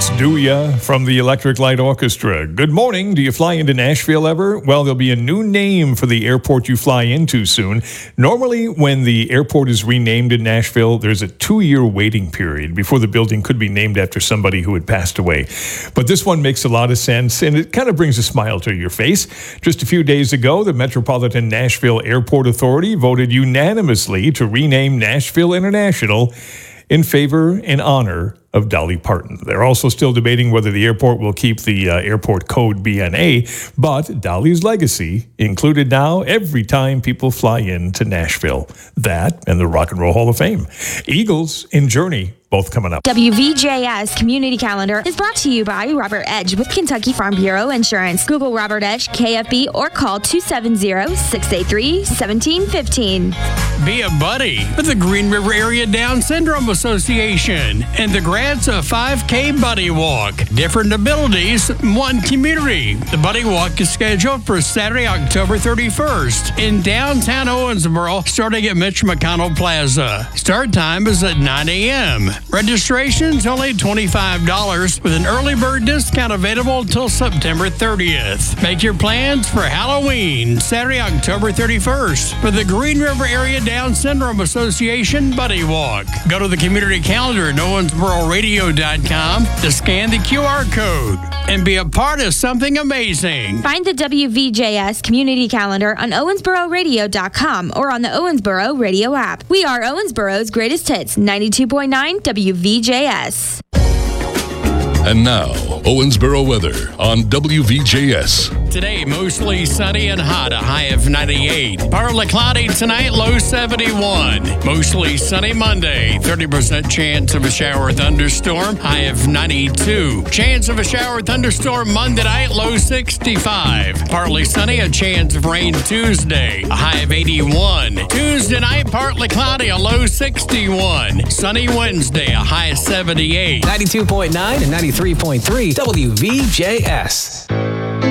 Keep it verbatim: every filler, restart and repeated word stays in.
Lights, do ya? From the Electric Light Orchestra. Good morning. Do you fly into Nashville ever? Well, there'll be a new name for the airport you fly into soon. Normally, when the airport is renamed in Nashville, there's a two-year waiting period before the building could be named after somebody who had passed away. But this one makes a lot of sense, and it kind of brings a smile to your face. Just a few days ago, the Metropolitan Nashville Airport Authority voted unanimously to rename Nashville International in favor and honor of Dolly Parton. They're also still debating whether the airport will keep the uh, airport code B N A, but Dolly's legacy included now every time people fly into Nashville. That and the Rock and Roll Hall of Fame. Eagles and Journey both coming up. W V J S Community Calendar is brought to you by Robert Edge with Kentucky Farm Bureau Insurance. Google Robert Edge K F B or call two seven zero, six eight three, one seven one five. Be a buddy with the Green River Area Down Syndrome Association and the Grants of five K Buddy Walk. Different abilities, one community. The Buddy Walk is scheduled for Saturday, October thirty-first in downtown Owensboro, starting at Mitch McConnell Plaza. Start time is at nine a.m. Registration's only twenty-five dollars with an early bird discount available until September thirtieth. Make your plans for Halloween, Saturday, October thirty-first for the Green River Area Down Syndrome Association Buddy Walk. Go to the community calendar at owensboro radio dot com to scan the Q R code and be a part of something amazing. Find the W V J S Community Calendar on owensboro radio dot com or on the Owensboro Radio app. We are Owensboro's greatest hits, ninety-two point nine W V J S. And now, Owensboro weather on W V J S. Today, mostly sunny and hot, a high of ninety-eight. Partly cloudy tonight, low seventy-one. Mostly sunny Monday, thirty percent chance of a shower or thunderstorm, high of ninety-two. Chance of a shower or thunderstorm Monday night, low sixty-five. Partly sunny, a chance of rain Tuesday, a high of eighty-one. Tuesday night, partly cloudy, a low sixty-one. Sunny Wednesday, a high of seventy-eight. ninety-two point nine and ninety-three point three W V J S.